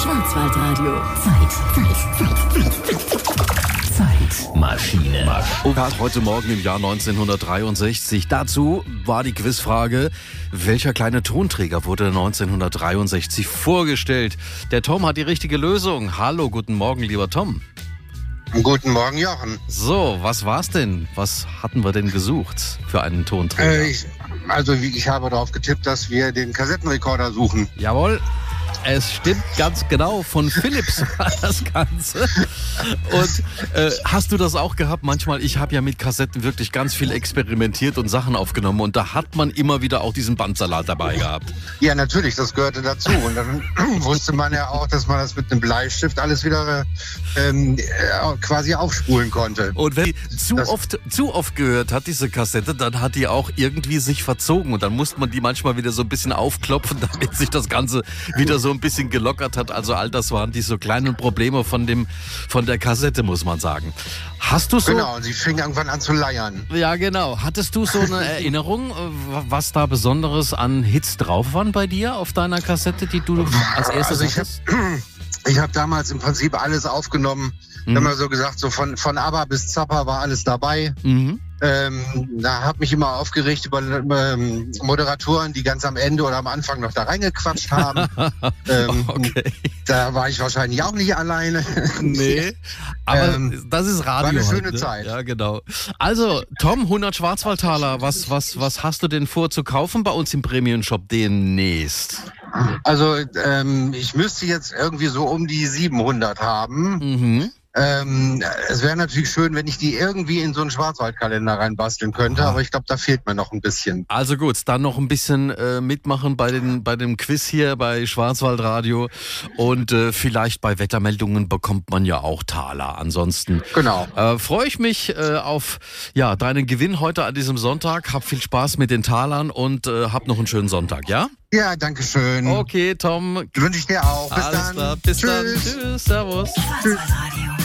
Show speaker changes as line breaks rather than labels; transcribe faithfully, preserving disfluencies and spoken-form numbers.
Schwarzwaldradio. Zeit, Zeit, Zeit, Zeitmaschine.
Oh Gott, heute Morgen im Jahr neunzehnhundertdreiundsechzig. Dazu war die Quizfrage, welcher kleine Tonträger wurde neunzehnhundertdreiundsechzig vorgestellt? Der Tom hat die richtige Lösung. Hallo, guten Morgen, lieber Tom.
Guten Morgen, Jochen.
So, was war's denn? Was hatten wir denn gesucht für einen Tonträger?
Äh, ich, also ich habe darauf getippt, dass wir den Kassettenrekorder suchen.
Jawohl. Es stimmt ganz genau, von Philips war das Ganze. Und äh, hast du das auch gehabt? Manchmal, ich habe ja mit Kassetten wirklich ganz viel experimentiert und Sachen aufgenommen und da hat man immer wieder auch diesen Bandsalat dabei gehabt.
Ja, natürlich, das gehörte dazu. Und dann wusste man ja auch, dass man das mit einem Bleistift alles wieder ähm, quasi aufspulen konnte.
Und wenn die zu oft, zu oft gehört hat, diese Kassette, dann hat die auch irgendwie sich verzogen und dann musste man die manchmal wieder so ein bisschen aufklopfen, damit sich das Ganze wieder so ein bisschen gelockert hat. Also all das waren die so kleinen Probleme von dem, von der Kassette, muss man sagen. Hast du so...
Genau, und sie fing irgendwann an zu leiern.
Ja, genau. Hattest du so eine Erinnerung, was da Besonderes an Hits drauf waren bei dir auf deiner Kassette, die du als erstes
also ich
hattest?
Hab, ich habe damals im Prinzip alles aufgenommen. Mhm. Haben wir so gesagt, so von, von ABBA bis Zappa war alles dabei. Mhm. Ähm, da habe mich immer aufgeregt über ähm, Moderatoren, die ganz am Ende oder am Anfang noch da reingequatscht haben. ähm, okay. Da war ich wahrscheinlich auch nicht alleine.
Nee, aber ähm, das ist Radio.
War eine schöne
halt, ne?
Zeit.
Ja, genau. Also, Tom, hundert Schwarzwaldtaler, was, was, was hast du denn vor zu kaufen bei uns im Premium-Shop demnächst?
Also, ähm, ich müsste jetzt irgendwie so um die siebenhundert haben. Mhm. Ähm, es wäre natürlich schön, wenn ich die irgendwie in so einen Schwarzwaldkalender reinbasteln könnte, aber ich glaube, da fehlt mir noch ein bisschen.
Also gut, dann noch ein bisschen äh, mitmachen bei, den, bei dem Quiz hier bei Schwarzwaldradio und äh, vielleicht bei Wettermeldungen bekommt man ja auch Taler. Ansonsten
genau.
äh, freue ich mich äh, auf ja, deinen Gewinn heute an diesem Sonntag. Hab viel Spaß mit den Talern und äh, hab noch einen schönen Sonntag, ja?
Ja, danke schön.
Okay, Tom.
Wünsche ich dir auch. Bis
Alles
dann.
Klar. Bis
Tschüss.
dann. Tschüss. Servus.
Schwarzwaldradio.